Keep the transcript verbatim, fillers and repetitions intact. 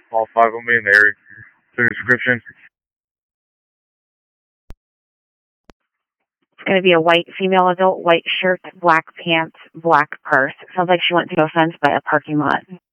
All five of them in there. The description. It's going to be a white female adult, white shirt, black pants, black purse. Sounds like she went to a fence by a parking lot.